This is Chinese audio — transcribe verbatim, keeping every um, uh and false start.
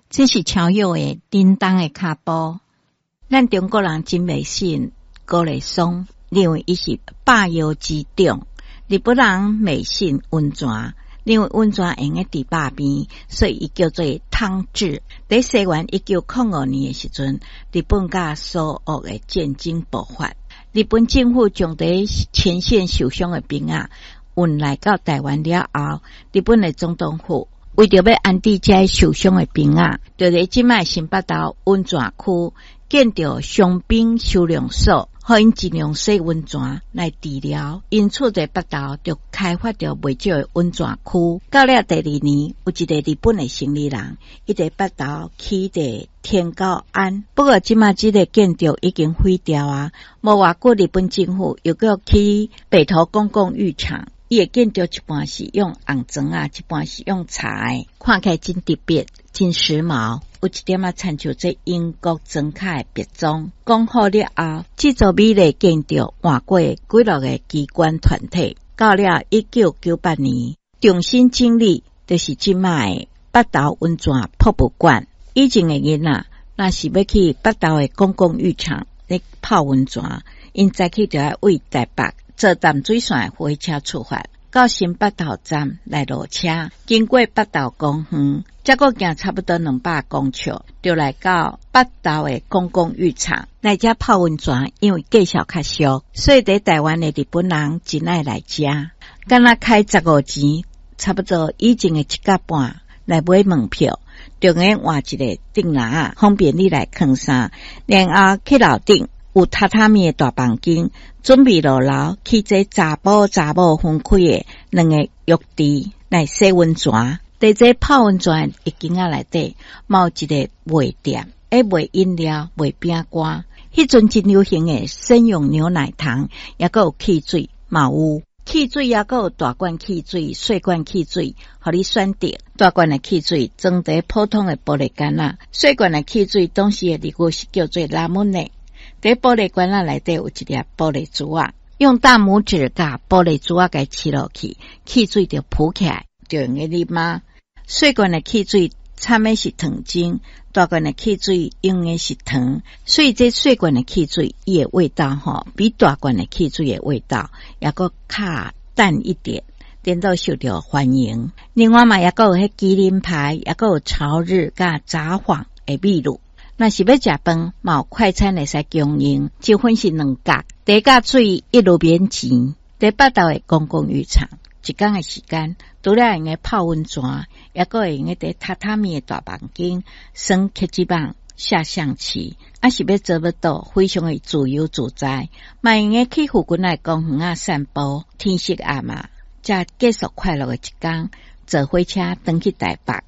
这是超越的叮当的脚步。咱中国人真迷信高丽松，认为伊是百药之长。日本人迷信温泉，认为温泉用个伫百边，所以伊叫做汤治。在西元一九零五年的时阵，日本甲苏俄的战争爆发，日本政府将在前线受伤的兵啊运来到台湾了后，日本的总统府为着要安置这受伤的兵啊，就在即卖新北投温泉区建造伤兵收容所，互因尽量洗温泉来治疗。因此在北投就开发着袂少的温泉区。到了第二年，有一个日本的生理人，伊在北投起一个天高庵，不过即卖即个建筑已经毁掉啊。无偌久，日本政府又搁起北投公共浴场。伊的建筑一半是用红砖啊，一半是用柴，看起来真特别，真时髦。有一点啊，参照这英国装卡的别装。讲好了后，这座美丽建筑换过几落个机关团体。到了一九九八年，重新整理就是即卖北投温泉博物馆。以前的囡仔若是要去北投的公共浴场咧泡温泉，因早起就要为台北坐淡水线火车出发，到新北投站来落车，经过北投公园，再过行差不多两百公尺，就来到北投的公共浴场来遮泡温泉。因为价钱较俗，所以在台湾的日本人真爱来遮。敢若开十五钱，差不多以前的一角半来买门票，就用换一个顶篮，方便你来放衫。然后去楼顶有榻榻米的大房间，准备落楼去这查甫查某分开的两个浴池来洗温泉。在这泡温泉的间仔内底，有一个卖店，诶卖饮料、卖饼干。迄阵真流行的生用牛奶糖，也个有汽水，嘛有汽水，也个有大罐汽水、细罐汽水，互你选择。大罐的汽水装在普通的玻璃罐仔，细罐的汽水当时的字句是叫做拉姆内。在玻璃罐仔内底有一粒玻璃珠啊，用大拇指甲玻璃珠啊给切落去，汽水就浮起来，就用个啉啊。细罐的汽水掺的是糖精，大罐的汽水用的是糖，所以这细罐的汽水伊的味道吼，比大罐的汽水的味道也个较淡一点，颠倒受到欢迎。另外嘛，也个有迄麒麟牌，也个有朝日甲札幌的秘鲁。若是要食饭，嘛有快餐会使供应，就分是两角，第一角水一路免钱。在北投的公共浴场，一天的时间，除了用个泡温泉，也个会用个在榻榻米的大房间，耍刻字棒、下象棋，啊是要做要到，非常的自由自在。嘛用个去附近的公园啊散步，天色暗嘛，才结束快乐的一天，坐火车登去台北。